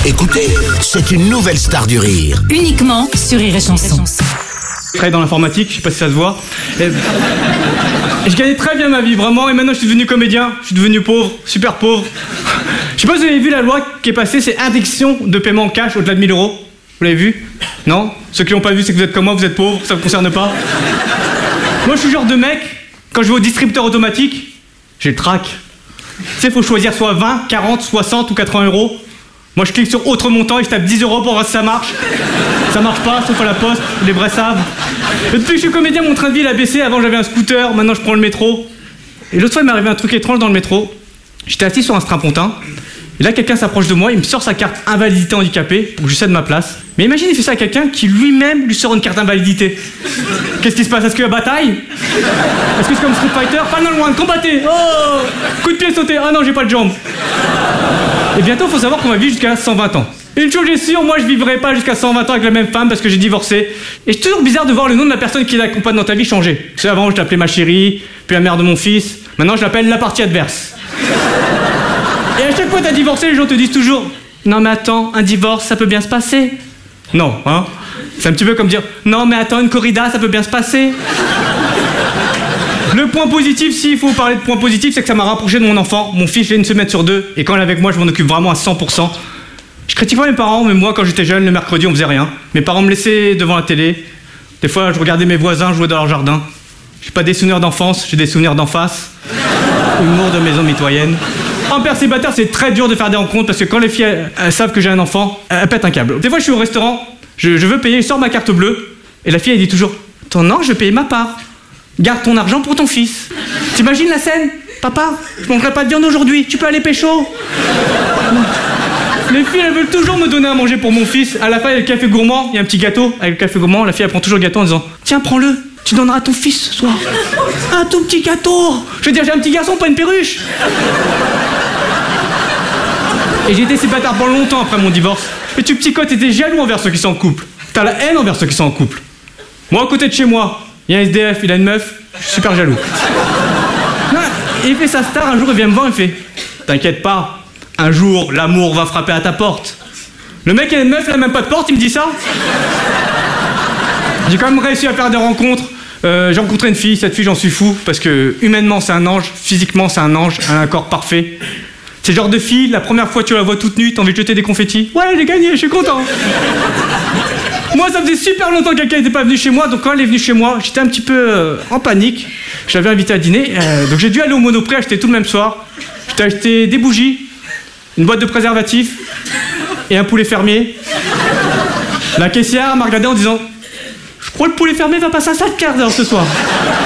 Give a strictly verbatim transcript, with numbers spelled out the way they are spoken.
Écoutez, c'est une nouvelle star du rire. Uniquement sur Rire et Chanson. Je travaille dans l'informatique, je sais pas si ça se voit. Et... et je gagnais très bien ma vie, vraiment, et maintenant je suis devenu comédien, je suis devenu pauvre, super pauvre. Je sais pas si vous avez vu la loi qui est passée, c'est interdiction de paiement en cash au-delà de mille euros. Vous l'avez vu? Non? Ceux qui l'ont pas vu, c'est que vous êtes comme moi, vous êtes pauvre, ça vous concerne pas. Moi je suis le genre de mec, quand je vais au distributeur automatique, j'ai le trac. Tu sais, faut choisir soit vingt, quarante, soixante ou quatre-vingts euros. Moi je clique sur autre montant et je tape dix euros pour voir si ça marche. Ça marche pas, sauf à la poste, les vrais savent. Et depuis que je suis comédien, mon train de vie a baissé. Avant j'avais un scooter, maintenant je prends le métro. Et l'autre fois il m'est arrivé un truc étrange dans le métro. J'étais assis sur un strapontin. Et là quelqu'un s'approche de moi, il me sort sa carte invalidité handicapé pour que je cède ma place. Mais imagine il fait ça à quelqu'un qui lui-même lui sort une carte invalidité. Qu'est-ce qui se passe? Est-ce qu'il y a bataille? Est-ce que c'est comme Street Fighter? Final one, combattez! Oh! Coup de pied sauté, ah non j'ai pas de jambes. Et bientôt il faut savoir qu'on va vivre jusqu'à cent vingt ans. Et une chose j'ai sûre, moi je vivrai pas jusqu'à cent vingt ans avec la même femme parce que j'ai divorcé. Et c'est toujours bizarre de voir le nom de la personne qui l'accompagne dans ta vie changer. Tu sais, avant je l'appelais ma chérie, puis la mère de mon fils. Maintenant je l'appelle la partie adverse. Et à chaque fois que t'as divorcé, les gens te disent toujours « Non mais attends, un divorce, ça peut bien se passer. » Non, hein? C'est un petit peu comme dire « Non mais attends, une corrida, ça peut bien se passer. » Le point positif, s'il faut parler de point positif, c'est que ça m'a rapproché de mon enfant. Mon fils, j'ai une semaine sur deux, et quand il est avec moi, je m'en occupe vraiment à cent pour cent. Je critique pas mes parents, mais moi, quand j'étais jeune, le mercredi, on faisait rien. Mes parents me laissaient devant la télé. Des fois, je regardais mes voisins jouer dans leur jardin. J'ai pas des souvenirs d'enfance, j'ai des souvenirs d'en face. Humour de maison mitoyenne. En père célibataire, c'est très dur de faire des rencontres parce que quand les filles elles, elles savent que j'ai un enfant, elles, elles pètent un câble. Des fois, je suis au restaurant, je, je veux payer, je sors ma carte bleue, et la fille, elle dit toujours « Non, je vais payer ma part. Garde ton argent pour ton fils. » T'imagines la scène? Papa, je mangerai pas de viande aujourd'hui, tu peux aller pécho. Les filles, elles veulent toujours me donner à manger pour mon fils. À la fin, il y a le café gourmand, il y a un petit gâteau. Avec le café gourmand, la fille, elle prend toujours le gâteau en disant « Tiens, prends-le, tu donneras à ton fils ce soir. Un tout petit gâteau. Je veux dire, j'ai un petit garçon, pas une perruche. » Et j'ai été célibataire pendant longtemps après mon divorce. Et tu psychotes, t'étais jaloux envers ceux qui sont en couple. T'as la haine envers ceux qui sont en couple. Moi, à côté de chez moi, il y a un S D F, il a une meuf, je suis super jaloux. Non, il fait sa star, un jour il vient me voir, il fait « T'inquiète pas, un jour l'amour va frapper à ta porte. » Le mec, il a une meuf, il a même pas de porte, il me dit ça. J'ai quand même réussi à faire des rencontres. Euh, j'ai rencontré une fille, cette fille, j'en suis fou, parce que humainement c'est un ange, physiquement c'est un ange, elle a un corps parfait. C'est le genre de fille, la première fois tu la vois toute nue, t'as envie de jeter des confettis. Ouais, j'ai gagné, je suis content. Moi, ça faisait super longtemps que quelqu'un n'était pas venu chez moi, donc quand elle est venue chez moi, j'étais un petit peu euh, en panique. Je l'avais invitée à dîner, euh, donc j'ai dû aller au Monoprix acheter tout le même soir. J'ai acheté des bougies, une boîte de préservatifs et un poulet fermier. La caissière m'a regardé en disant « Je crois que le poulet fermier va passer un sale quart d'heure ce soir. »